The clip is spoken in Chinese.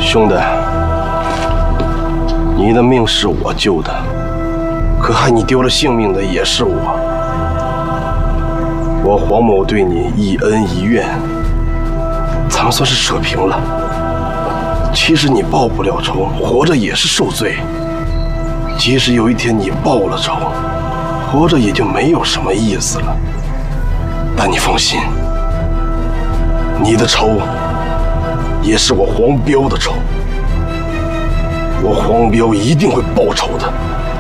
兄弟，你的命是我救的，可害你丢了性命的也是我。我黄某对你一恩一怨，咱们算是扯平了。其实你报不了仇，活着也是受罪。即使有一天你报了仇，活着也就没有什么意思了。但你放心，你的仇也是我黄彪的仇，我黄彪一定会报仇的。